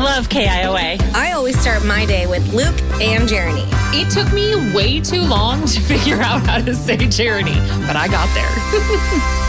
love KIOA. I always start my day with Luke and Jeremy. It took me way too long to figure out how to say Jeremy, but I got there.